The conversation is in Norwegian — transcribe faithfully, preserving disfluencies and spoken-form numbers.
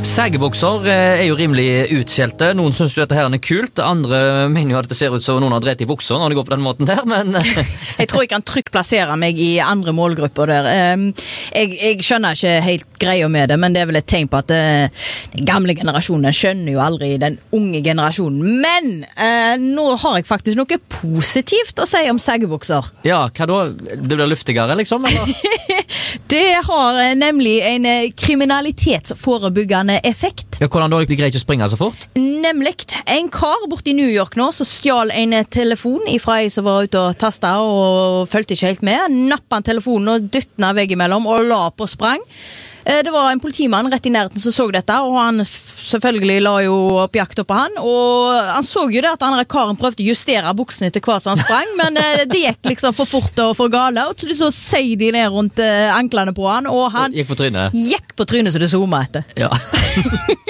Segebukser er jo rimelig utskjelte. Noen synes jo dette her er kult. Andre mener jo at det ser ut som noen har drept i bukser når de går på den måten der, men... jeg tror jeg kan trygt plassere meg i andre målgrupper der. Jeg, jeg skjønner ikke helt greia med det, men det er vel et tegn på at den gamle generasjonen skjønner jo aldri den unge generasjonen. Men eh, nå har jeg faktisk noe positivt å si om segebukser. Ja, hva da? Det blir luftigere, liksom? Eller? Det har nemlig en kriminalitetsforebyggende effekt. Ja, hvordan da? De greier ikke å springe så fort? Nemlig. En kar borte i New York nå, så stjal en telefon ifra en som var ute og tastet og følte ikke helt med. Nappet han telefonen og dyttet den veggimellom og la på sprang. Det var en politimann rett i nærheten som så dette, og han selvfølgelig la jo opp jakt på han, og han så jo det at andre karen prøvde å justere buksene til hva som han sprang, men det gikk liksom for fort og for gale, og så sei de ned rundt anklene på han, og han gikk på trynet. Gikk på trynet så det zoomet etter. Ja.